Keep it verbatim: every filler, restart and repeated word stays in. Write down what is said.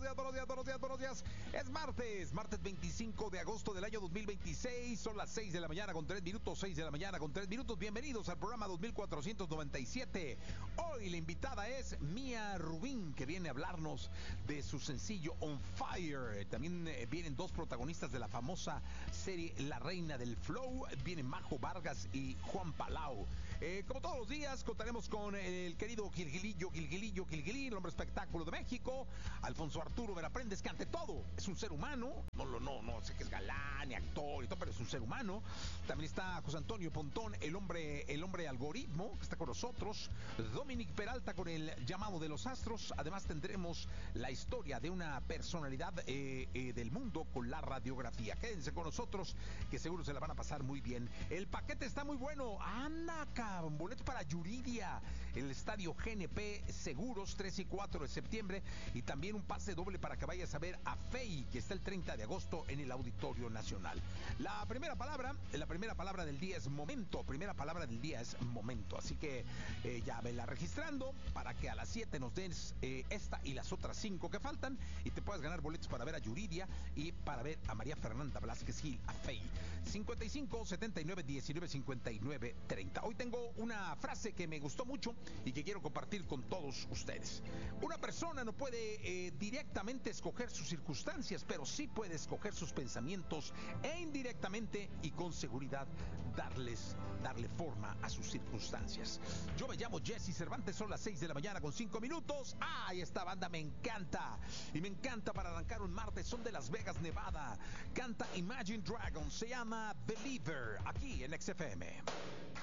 días, buenos días, buenos días, buenos días. Es martes, martes veinticinco de agosto del año dos mil veintiséis. Son las seis de la mañana con tres minutos, seis de la mañana con tres minutos. Bienvenidos al programa dos mil cuatrocientos noventa y siete. Hoy la invitada es Mía Rubín, que viene a hablarnos de su sencillo On Fire. También eh, vienen dos protagonistas de la famosa serie La Reina del Flow. Vienen Majo Vargas y Juan Palau. Eh, como todos los días, contaremos con el querido Gilgilillo, Gilgilillo, Gilgilín, el hombre espectáculo de México, Alfonso Arturo Veraprendes, que ante todo es un ser humano. No, no, no, no sé que es galán y actor y todo, pero es un ser humano. También está José Antonio Pontón, el hombre, el hombre algoritmo, que está con nosotros. Dominic Peralta con el llamado de los astros. Además tendremos la historia de una personalidad eh, eh, del mundo con la radiografía. Quédense con nosotros, que seguro se la van a pasar muy bien. El paquete está muy bueno. Anda, cabrón. Boletos para Yuridia, el estadio G N P Seguros, tres y cuatro de septiembre. Y también un pase doble para que vayas a ver a Fey, que está el treinta de agosto en el Auditorio Nacional. La primera palabra, la primera palabra del día es momento. Primera palabra del día es momento. Así que eh, ya vela registrando para que a las siete nos des eh, esta y las otras cinco que faltan y te puedas ganar boletos para ver a Yuridia y para ver a María Fernanda Velázquez Gil, a Fey. cincuenta y cinco, setenta y nueve, diecinueve, cincuenta y nueve, treinta. Hoy tengo una frase que me gustó mucho y que quiero compartir con todos ustedes. Una persona no puede eh, directamente escoger sus circunstancias, pero sí puede escoger sus pensamientos e indirectamente y con seguridad darles, darle forma a sus circunstancias. Yo me llamo Jesse Cervantes, son las seis de la mañana con cinco minutos. ¡Ay, esta banda me encanta! Y me encanta para arrancar un martes, son de Las Vegas, Nevada. Canta Imagine Dragons, se llama Believer, aquí en X F M.